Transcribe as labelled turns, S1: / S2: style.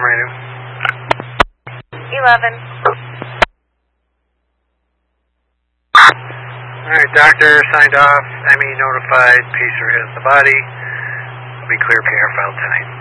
S1: radio.
S2: 11.
S1: Alright, doctor signed off. ME notified. Pacer has the body. Will be clear PR file tonight.